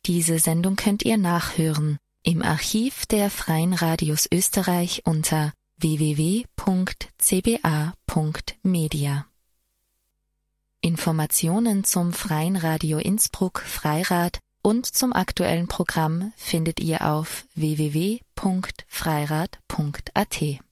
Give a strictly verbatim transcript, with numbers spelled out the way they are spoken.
Diese Sendung könnt ihr nachhören im Archiv der Freien Radios Österreich unter w w w punkt c b a punkt media. Informationen zum Freien Radio Innsbruck Freirad und zum aktuellen Programm findet ihr auf w w w punkt freirad punkt a t.